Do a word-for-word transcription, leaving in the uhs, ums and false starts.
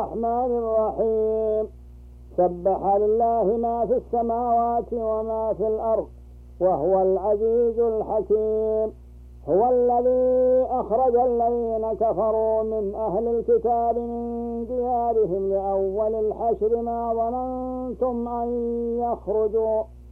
الرحمن الرحيم. سبح لله ما في السماوات وما في الأرض وهو العزيز الحكيم. هو الذي أخرج الذين كفروا من أهل الكتاب من ديارهم لأول الحشر ما ظننتم أن يخرجوا